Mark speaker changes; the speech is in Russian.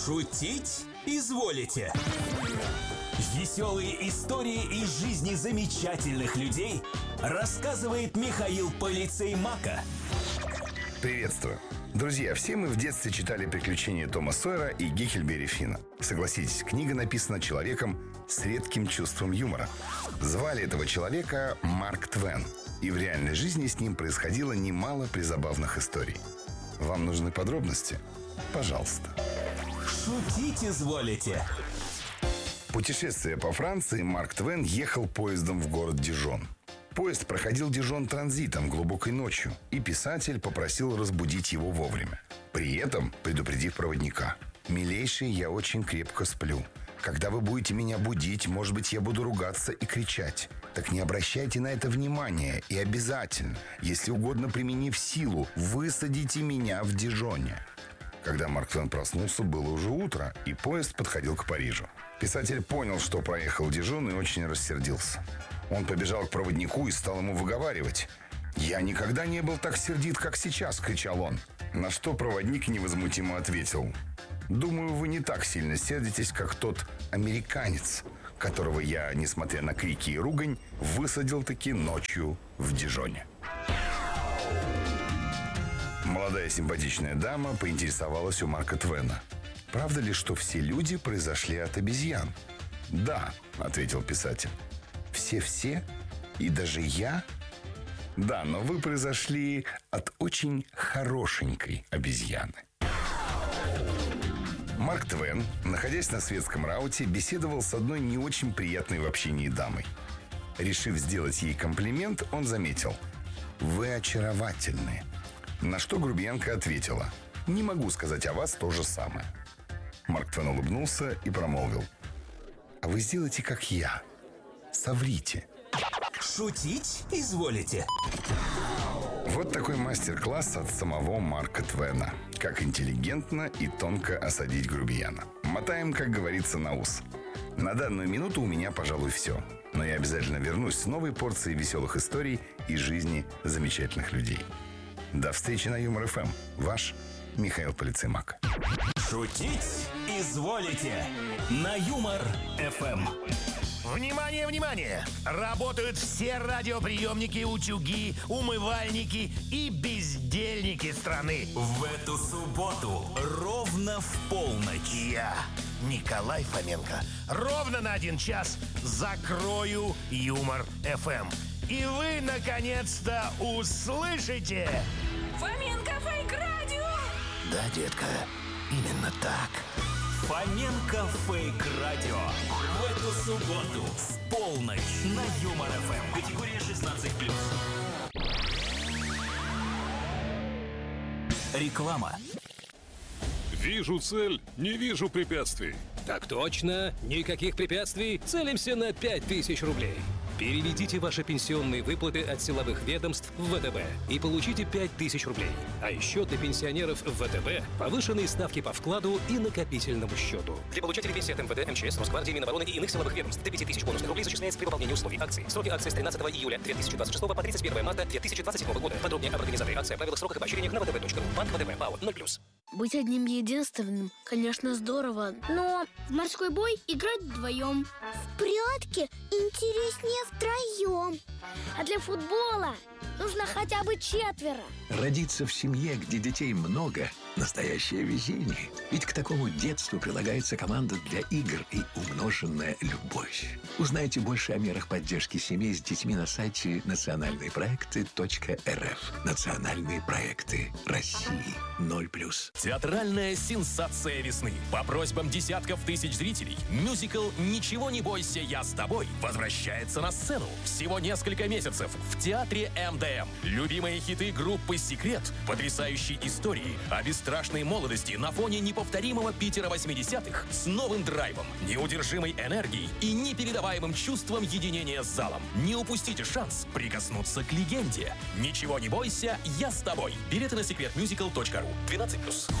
Speaker 1: Шутить изволите? Веселые истории из жизни замечательных людей рассказывает Михаил Полицей Мака.
Speaker 2: Приветствую. Друзья, все мы в детстве читали «Приключения Тома Сойера» и «Гекльберри Финна». Согласитесь, книга написана человеком с редким чувством юмора. Звали этого человека Марк Твен. И в реальной жизни с ним происходило немало призабавных историй. Вам нужны подробности? Пожалуйста.
Speaker 1: Шутить изволите?
Speaker 2: Путешествуя по Франции, Марк Твен ехал поездом в город Дижон. Поезд проходил Дижон транзитом глубокой ночью, и писатель попросил разбудить его вовремя. При этом предупредив проводника: «Милейший, я очень крепко сплю. Когда вы будете меня будить, может быть, я буду ругаться и кричать. Так не обращайте на это внимания и обязательно, если угодно применив силу, высадите меня в Дижоне». Когда Марк Твен проснулся, было уже утро, и поезд подходил к Парижу. Писатель понял, что проехал Дижон, и очень рассердился. Он побежал к проводнику и стал ему выговаривать. «Я никогда не был так сердит, как сейчас!» — кричал он. На что проводник невозмутимо ответил: «Думаю, вы не так сильно сердитесь, как тот американец, которого я, несмотря на крики и ругань, высадил-таки ночью в Дижоне». Молодая симпатичная дама поинтересовалась у Марка Твена: «Правда ли, что все люди произошли от обезьян?» «Да», — ответил писатель. «Все-все? И даже я?» «Да, но вы произошли от очень хорошенькой обезьяны». Марк Твен, находясь на светском рауте, беседовал с одной не очень приятной в общении дамой. Решив сделать ей комплимент, он заметил: «Вы очаровательны». На что грубиянка ответила: «Не могу сказать о вас то же самое». Марк Твен улыбнулся и промолвил: «А вы сделайте, как я. Соврите».
Speaker 1: Шутить изволите?
Speaker 2: Вот такой мастер-класс от самого Марка Твена. Как интеллигентно и тонко осадить грубияна. Мотаем, как говорится, на ус. На данную минуту у меня, пожалуй, все. Но я обязательно вернусь с новой порцией веселых историй из жизни замечательных людей. До встречи на Юмор ФМ. Ваш Михаил Полицей Мак.
Speaker 1: Шутить изволите? На Юмор ФМ.
Speaker 3: Внимание, внимание! Работают все радиоприемники, утюги, умывальники и бездельники страны.
Speaker 1: В эту субботу ровно в полночь
Speaker 3: Я, Николай Фоменко, ровно на 1 час закрою Юмор ФМ. И вы, наконец-то, услышите...
Speaker 4: Фоменко Фейк Радио!
Speaker 3: Да, детка, именно так.
Speaker 1: Фоменко Фейк Радио. В эту субботу в полночь на Юмор ФМ. Категория 16+. Реклама.
Speaker 5: Вижу цель, не вижу препятствий.
Speaker 6: Так точно, никаких препятствий, целимся на 5000 рублей. Переведите ваши пенсионные выплаты от силовых ведомств в ВТБ и получите 5000 рублей. А еще для пенсионеров в ВТБ повышенные ставки по вкладу и накопительному счету. Для получателей пенсии от МВД, МЧС, Росгвардии, Минобороны и иных силовых ведомств до 5000 бонусных рублей зачисляется при выполнении условий акции. Сроки акции с 13 июля 2026 по 31 марта 2027 года. Подробнее об организации акции, правилах, сроках и поощрениях на vtb.ru. Банк ВТБ. ПАО 0+.
Speaker 7: Быть одним единственным, конечно, здорово.
Speaker 8: Но в морской бой играть вдвоем. В прятки интереснее втроем.
Speaker 7: А для футбола
Speaker 8: нужно хотя бы 4.
Speaker 9: Родиться в семье, где детей много – настоящее везение. Ведь к такому детству прилагается команда для игр и умноженная любовь. Узнайте больше о мерах поддержки семей с детьми на сайте национальныепроекты.рф. Национальные проекты России 0+.
Speaker 10: Театральная сенсация весны. По просьбам десятков тысяч зрителей мюзикл «Ничего не бойся, я с тобой» возвращается на сцену. Всего несколько месяцев в театре МДМ. Любимые хиты группы «Секрет», потрясающие истории о бесстрашной молодости на фоне неповторимого Питера 80-х с новым драйвом, неудержимой энергией и непередаваемым чувством единения с залом. Не упустите шанс прикоснуться к легенде. «Ничего не бойся, я с тобой». Билеты на secretmusical.ru. 12+.